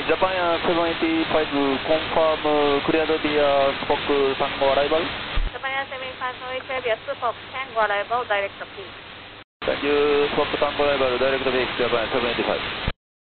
Japan Air 785, confirm cleared via Spock Tango arrival. Japan Air 785 via Spock Tango arrival, direct approach. Thank you, Spock Tango arrival, direct approach, Japan Air 785.